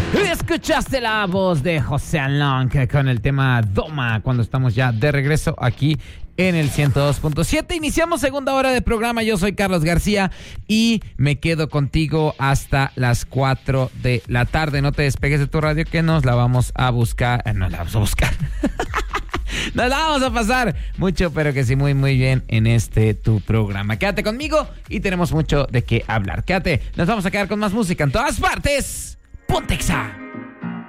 Escuchaste la voz de José Along con el tema Doma cuando estamos ya de regreso aquí en el 102.7. Iniciamos segunda hora de programa. Yo soy Carlos García y me quedo contigo hasta las 4 de la tarde. No te despegues de tu radio que nos la vamos a buscar. Nos la vamos a buscar. Nos la vamos a pasar mucho, pero que sí, muy, muy bien en tu programa. Quédate conmigo y tenemos mucho de qué hablar. Quédate, nos vamos a quedar con más música en todas partes. ¡Ponte Exa!